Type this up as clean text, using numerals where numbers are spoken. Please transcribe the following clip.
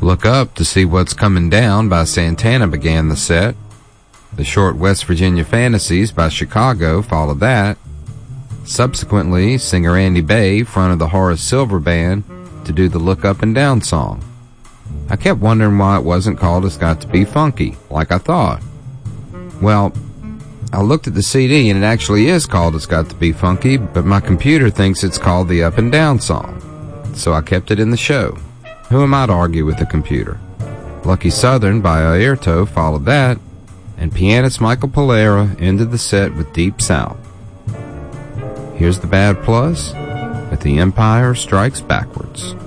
Look Up to See What's Coming Down by Santana began the set. The short West Virginia Fantasies by Chicago followed that. Subsequently, singer Andy Bay fronted the Horace Silver Band to do the Look Up and Down song. I kept wondering why it wasn't called It's Got to Be Funky, like I thought. Well, I looked at the CD and it actually is called It's Got to Be Funky, but my computer thinks it's called the Up and Down song. So I kept it in the show. Who am I to argue with the computer? Lucky Southern by Airto followed that, and pianist Michael Polera ended the set with Deep South. Here's the Bad Plus with The Empire Strikes Backwards.